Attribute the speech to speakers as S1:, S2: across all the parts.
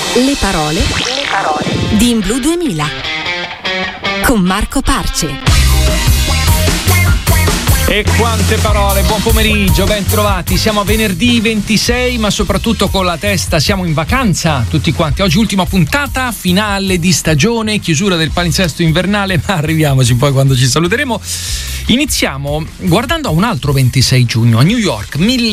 S1: Le parole di In Blu 2000 con Marco Parce.
S2: E quante parole, buon pomeriggio, ben trovati. Siamo a venerdì 26, ma soprattutto con la testa siamo in vacanza tutti quanti. Oggi ultima puntata, finale di stagione, chiusura del palinsesto invernale, ma arriviamoci poi quando ci saluteremo. Iniziamo guardando a un altro 26 giugno, a New York,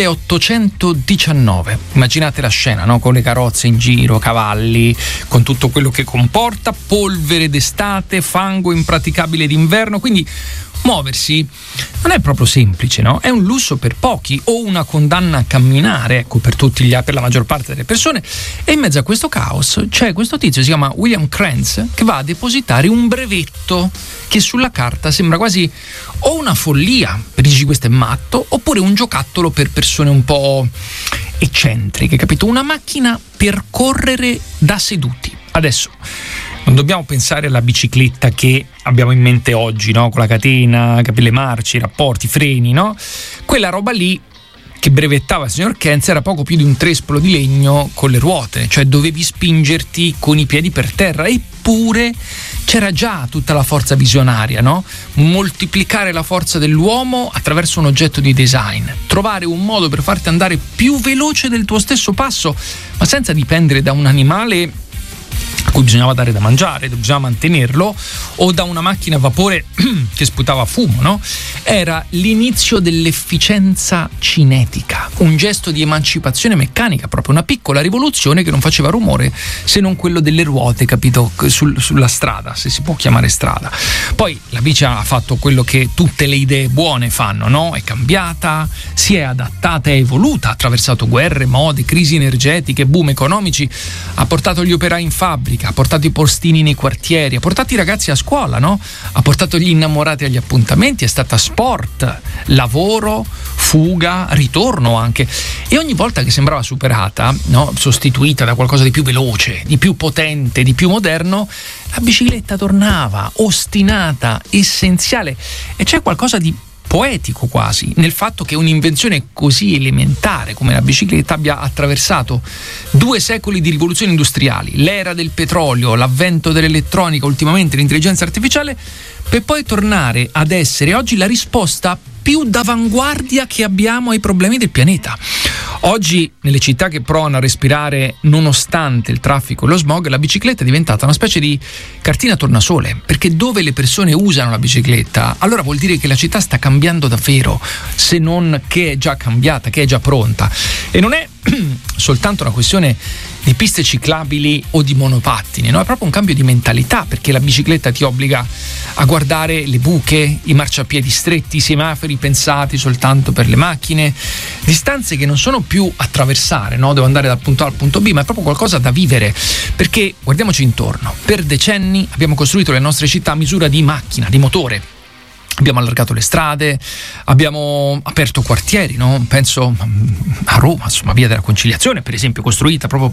S2: 1819. Immaginate la scena, no? Con le carrozze in giro, cavalli, con tutto quello che comporta, polvere d'estate, fango impraticabile d'inverno, quindi muoversi non è proprio semplice, no? È un lusso per pochi o una condanna a camminare, ecco, per la maggior parte delle persone. E in mezzo a questo caos c'è questo tizio, si chiama William Krantz, che va a depositare un brevetto che sulla carta sembra quasi o una follia, per dici questo è matto, oppure un giocattolo per persone un po' eccentriche, capito? Una macchina per correre da seduti. Adesso non dobbiamo pensare alla bicicletta che abbiamo in mente oggi, no? Con la catena, le marce, i rapporti, i freni, no? Quella roba lì che brevettava il signor Krantz era poco più di un trespolo di legno con le ruote, cioè dovevi spingerti con i piedi per terra, eppure c'era già tutta la forza visionaria, no? Moltiplicare la forza dell'uomo attraverso un oggetto di design, trovare un modo per farti andare più veloce del tuo stesso passo, ma senza dipendere da un animale a cui bisognava dare da mangiare, bisognava mantenerlo, o da una macchina a vapore che sputava fumo, no? Era l'inizio dell'efficienza cinetica, un gesto di emancipazione meccanica, proprio una piccola rivoluzione che non faceva rumore se non quello delle ruote, capito? Sulla strada, se si può chiamare strada. Poi la bici ha fatto quello che tutte le idee buone fanno, no? È cambiata, si è adattata, è evoluta, ha attraversato guerre, mode, crisi energetiche, boom economici, ha portato gli operai in fabbrica, ha portato i postini nei quartieri, ha portato i ragazzi a scuola, no? Ha portato gli innamorati agli appuntamenti, è stata sport, lavoro, fuga, ritorno anche. E ogni volta che sembrava superata, no? Sostituita da qualcosa di più veloce, di più potente, di più moderno, la bicicletta tornava, ostinata, essenziale. E c'è qualcosa di poetico quasi nel fatto che un'invenzione così elementare come la bicicletta abbia attraversato 2 secoli di rivoluzioni industriali, l'era del petrolio, l'avvento dell'elettronica, ultimamente l'intelligenza artificiale, per poi tornare ad essere oggi la risposta più d'avanguardia che abbiamo ai problemi del pianeta. Oggi, nelle città che provano a respirare nonostante il traffico e lo smog, la bicicletta è diventata una specie di cartina tornasole, perché dove le persone usano la bicicletta, allora vuol dire che la città sta cambiando davvero, se non che è già cambiata, che è già pronta. E non è soltanto una questione di piste ciclabili o di monopattini, no? È proprio un cambio di mentalità, perché la bicicletta ti obbliga a guardare le buche, i marciapiedi stretti, i semafori pensati soltanto per le macchine, distanze che non sono più attraversare, no? Devo andare dal punto A al punto B, ma è proprio qualcosa da vivere, perché guardiamoci intorno, per decenni abbiamo costruito le nostre città a misura di macchina, di motore. Abbiamo allargato le strade, abbiamo aperto quartieri, no? Penso a Roma, insomma, Via della Conciliazione, per esempio, costruita proprio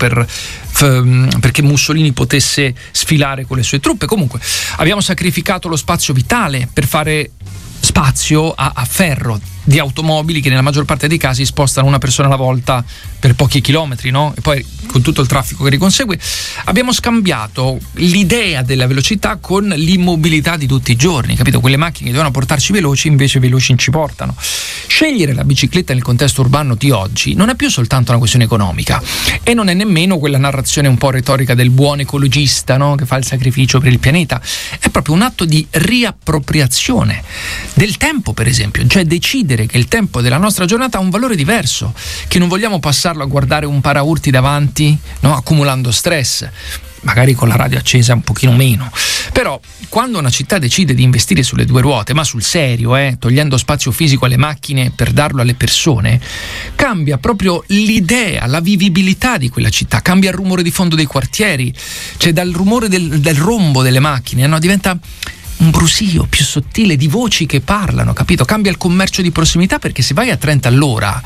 S2: perché Mussolini potesse sfilare con le sue truppe. Comunque, abbiamo sacrificato lo spazio vitale per fare spazio a ferro di automobili che nella maggior parte dei casi spostano una persona alla volta per pochi chilometri, no? E poi con tutto il traffico che ne consegue abbiamo scambiato l'idea della velocità con l'immobilità di tutti i giorni, capito? Quelle macchine che dovevano portarci veloci invece veloci ci portano. Scegliere la bicicletta nel contesto urbano di oggi non è più soltanto una questione economica e non è nemmeno quella narrazione un po' retorica del buon ecologista, no? Che fa il sacrificio per il pianeta. È proprio un atto di riappropriazione del tempo, per esempio, cioè decidere che il tempo della nostra giornata ha un valore diverso, che non vogliamo passarlo a guardare un paraurti davanti, no? Accumulando stress, magari con la radio accesa un pochino meno. Però quando una città decide di investire sulle 2 ruote, ma sul serio, togliendo spazio fisico alle macchine per darlo alle persone, cambia proprio l'idea, la vivibilità di quella città, cambia il rumore di fondo dei quartieri, cioè dal rumore del rombo delle macchine, no? Diventa un brusio più sottile di voci che parlano, capito? Cambia il commercio di prossimità, perché se vai a 30 all'ora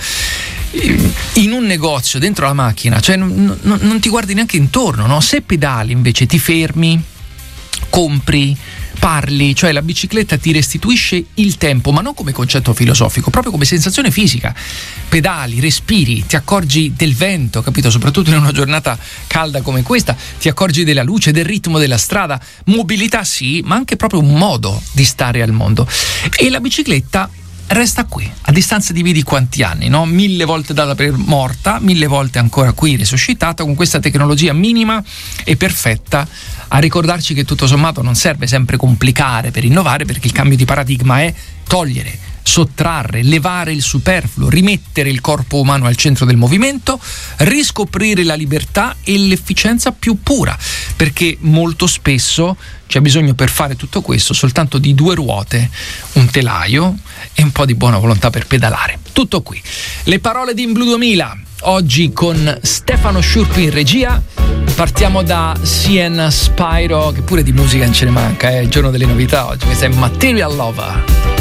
S2: in un negozio dentro la macchina, cioè non ti guardi neanche intorno, no? Se pedali invece ti fermi, compri, risparli, cioè la bicicletta ti restituisce il tempo, ma non come concetto filosofico, proprio come sensazione fisica. Pedali, respiri, ti accorgi del vento, capito? Soprattutto in una giornata calda come questa, ti accorgi della luce, del ritmo della strada. Mobilità sì, ma anche proprio un modo di stare al mondo. E la bicicletta resta qui, a distanza di vedi quanti anni, no? 1000 volte data per morta, 1000 volte ancora qui risuscitata, con questa tecnologia minima e perfetta a ricordarci che tutto sommato non serve sempre complicare per innovare, perché il cambio di paradigma è togliere, sottrarre, levare il superfluo, rimettere il corpo umano al centro del movimento, riscoprire la libertà e l'efficienza più pura, perché molto spesso c'è bisogno per fare tutto questo soltanto di 2 ruote, un telaio e un po' di buona volontà per pedalare. Tutto qui. Le parole di In Blu 2000, oggi con Stefano Sciurpi in regia. Partiamo da Sienna Spyro, che pure di musica non ce ne manca, è il giorno delle novità oggi. Questa è Material Lover.